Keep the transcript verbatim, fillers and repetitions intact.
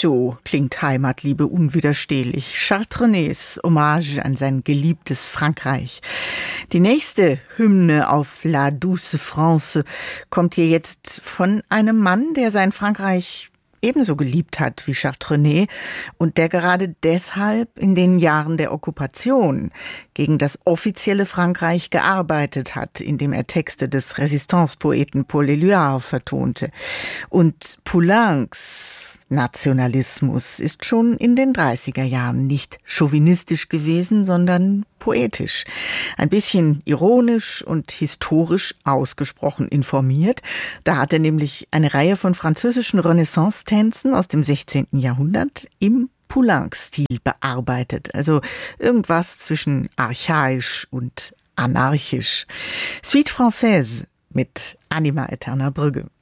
So klingt Heimatliebe unwiderstehlich. Charles Trenets Hommage an sein geliebtes Frankreich. Die nächste Hymne auf La Douce France kommt hier jetzt von einem Mann, der sein Frankreich ebenso geliebt hat wie Charles Trenet und der gerade deshalb in den Jahren der Okkupation gegen das offizielle Frankreich gearbeitet hat, indem er Texte des Resistance-Poeten Paul Éluard vertonte. Und Poulains Nationalismus ist schon in den dreißiger Jahren nicht chauvinistisch gewesen, sondern poetisch. Ein bisschen ironisch und historisch ausgesprochen informiert. Da hat er nämlich eine Reihe von französischen Renaissance-Tänzen aus dem sechzehnten Jahrhundert im Poulenc-Stil bearbeitet. Also irgendwas zwischen archaisch und anarchisch. Suite Française mit Anima Eterna Brügge.